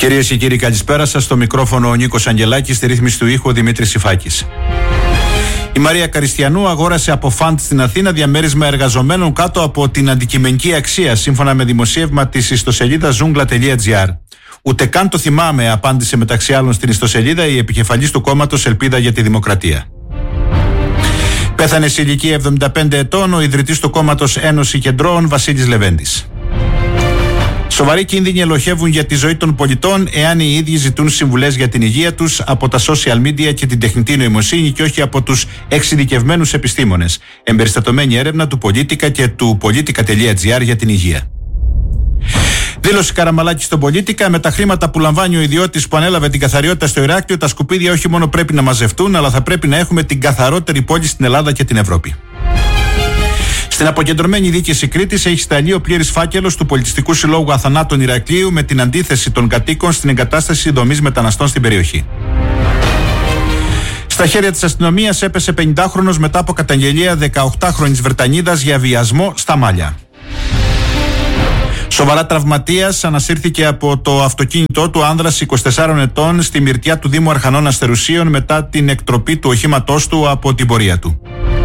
Κυρίες και κύριοι, καλησπέρα σας. Στο μικρόφωνο ο Νίκος Αγγελάκης, στη ρύθμιση του ήχου ο Δημήτρης Σιφάκης. Η Μαρία Καριστιανού αγόρασε από φαντ στην Αθήνα διαμέρισμα εργαζομένων κάτω από την αντικειμενική αξία, σύμφωνα με δημοσίευμα της ιστοσελίδας zoungla.gr. Ούτε καν το θυμάμαι, απάντησε μεταξύ άλλων στην ιστοσελίδα η επικεφαλής του κόμματος Ελπίδα για τη Δημοκρατία. Πέθανε σε ηλικία 75 ετών ο ιδρυτής του κόμματος Ένωση Κεντρώων Βασίλης Λεβέντης. Σοβαροί κίνδυνοι ελοχεύουν για τη ζωή των πολιτών εάν οι ίδιοι ζητούν συμβουλές για την υγεία τους από τα social media και την τεχνητή νοημοσύνη και όχι από τους εξειδικευμένους επιστήμονες. Εμπεριστατωμένη έρευνα του Πολίτικα και του Politica.gr για την υγεία. Δήλωση Καραμαλάκη στον Πολίτικα: με τα χρήματα που λαμβάνει ο ιδιώτης που ανέλαβε την καθαριότητα στο Ηράκλειο, τα σκουπίδια όχι μόνο πρέπει να μαζευτούν, αλλά θα πρέπει να έχουμε την καθαρότερη πόλη στην Ελλάδα και την Ευρώπη. Στην αποκεντρωμένη δίκηση Κρήτης έχει σταλεί ο πλήρης φάκελος του Πολιτιστικού Συλλόγου Αθανάτων Ηρακλείου με την αντίθεση των κατοίκων στην εγκατάσταση δομής μεταναστών στην περιοχή. Στα χέρια της αστυνομίας έπεσε 50χρονος μετά από καταγγελία 18χρονης Βρετανίδας για βιασμό στα Μάλια. Σοβαρά τραυματίας ανασύρθηκε από το αυτοκίνητό του άνδρας 24 ετών στη Μυρτιά του Δήμου Αρχανών Αστερουσίων μετά την εκτροπή του οχήματός του από την πορεία του.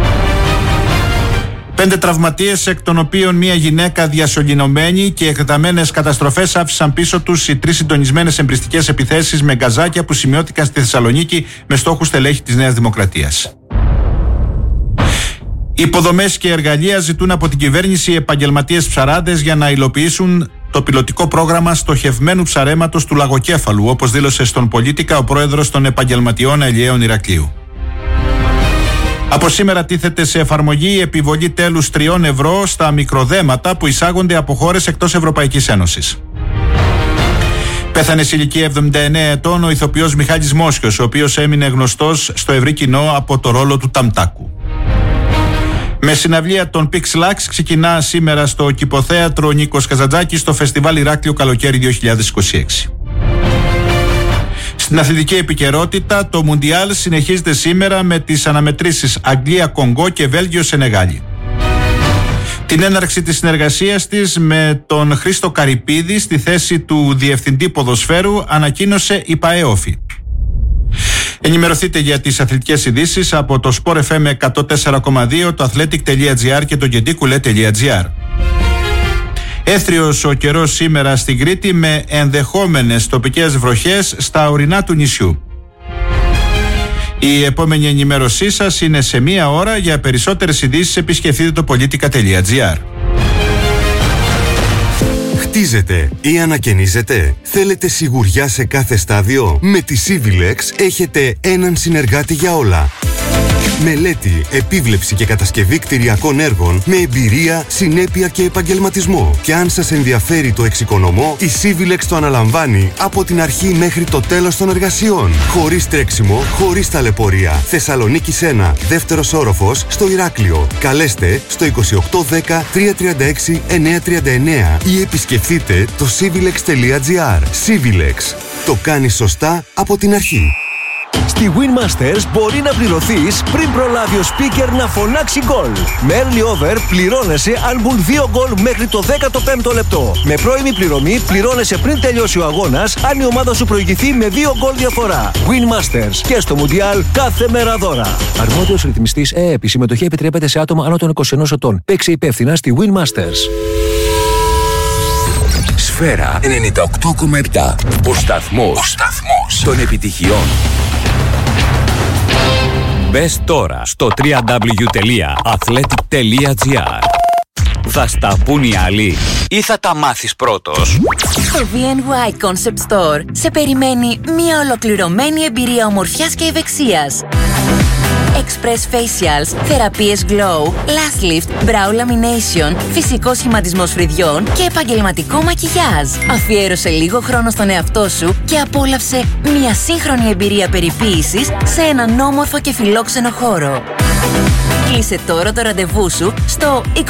5 τραυματίες, εκ των οποίων μία γυναίκα διασωληνωμένη, και εκτεταμένες καταστροφές άφησαν πίσω τους οι 3 συντονισμένες εμπριστικές επιθέσεις με γκαζάκια που σημειώθηκαν στη Θεσσαλονίκη με στόχους στελέχη της Νέας Δημοκρατίας. Υποδομές και εργαλεία ζητούν από την κυβέρνηση επαγγελματίες ψαράδες για να υλοποιήσουν το πιλωτικό πρόγραμμα στοχευμένου ψαρέματος του Λαγοκέφαλου, όπως δήλωσε στον Πολίτικα ο πρόεδρος των επαγγελματιών αλλιέων Ηρακλείου. Από σήμερα τίθεται σε εφαρμογή η επιβολή τέλους 3 ευρώ στα μικροδέματα που εισάγονται από χώρες εκτός Ευρωπαϊκής Ένωσης. Πέθανε σε ηλικία 79 ετών ο ηθοποιός Μιχάλης Μόσχιος, ο οποίος έμεινε γνωστός στο ευρύ κοινό από το ρόλο του Ταμτάκου. Με συναυλία των Pixlax ξεκινά σήμερα στο Κηποθέατρο ο Νίκος Καζαντζάκης στο Φεστιβάλ Ηράκλειο Καλοκαίρι 2026. Στην αθλητική επικαιρότητα, το Μουντιάλ συνεχίζεται σήμερα με τις αναμετρήσεις Αγγλία-Κονγκό και Βέλγιο-Σενεγάλη. Την έναρξη της συνεργασίας της με τον Χρήστο Καρυπίδη στη θέση του Διευθυντή Ποδοσφαίρου ανακοίνωσε η ΠΑΕΟΦΗ. Ενημερωθείτε για τις αθλητικές ειδήσεις από το Sport FM 104,2, το athletic.gr και το gentikoule.gr. Έθριος ο καιρός σήμερα στην Κρήτη με ενδεχόμενες τοπικές βροχές στα ορεινά του νησιού. Η επόμενη ενημέρωσή σας είναι σε 1 ώρα. Για περισσότερες ειδήσεις επισκεφτείτε το politica.gr. Χτίζετε ή ανακαινίζετε? Θέλετε σιγουριά σε κάθε στάδιο? Με τη Civilex έχετε έναν συνεργάτη για όλα. Μελέτη, επίβλεψη και κατασκευή κτηριακών έργων με εμπειρία, συνέπεια και επαγγελματισμό. Και αν σας ενδιαφέρει το εξοικονομώ, η Civilex το αναλαμβάνει από την αρχή μέχρι το τέλος των εργασιών. Χωρίς τρέξιμο, χωρίς ταλαιπωρία. Θεσσαλονίκης 1, δεύτερος όροφος, στο Ηράκλειο. Καλέστε στο 2810 336 939 ή επισκεφτείτε το civilex.gr. Civilex. Το κάνει σωστά από την αρχή. Στη Winmasters μπορεί να πληρωθείς πριν προλάβει ο speaker να φωνάξει γκολ. Με early over πληρώνεσαι αν μπουν 2 γκολ μέχρι το 15ο λεπτό. Με πρώιμη πληρωμή πληρώνεσαι πριν τελειώσει ο αγώνας αν η ομάδα σου προηγηθεί με 2 γκολ διαφορά. Winmasters και στο Mundial κάθε μέρα δώρα. Αρμόδιος ρυθμιστής ΕΕΠ. Η συμμετοχή επιτρέπεται σε άτομα άνω των 21 ετών. Παίξε υπεύθυνα στη Winmasters. Σφαίρα 98,7. Ο σταθμός των επιτυχιών. Μπες τώρα στο www.athletic.gr. Θα στα πουν οι άλλοι ή θα τα μάθεις πρώτος? Το VNY Concept Store σε περιμένει μια ολοκληρωμένη εμπειρία ομορφιάς και ευεξίας. Express facials, θεραπείες glow, lash lift, brow lamination, φυσικό σχηματισμός φρυδιών και επαγγελματικό μακιγιάζ. Αφιέρωσε λίγο χρόνο στον εαυτό σου και απόλαυσε μια σύγχρονη εμπειρία περιποίησης σε έναν όμορφο και φιλόξενο χώρο. Κλείσε τώρα το ραντεβού σου στο 28 11 81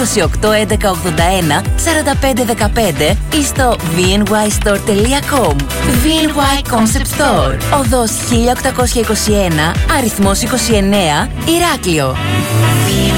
45 15 ή στο vnystore.com. VNY Concept Store, οδός 1821, αριθμός 29, Ηράκλειο.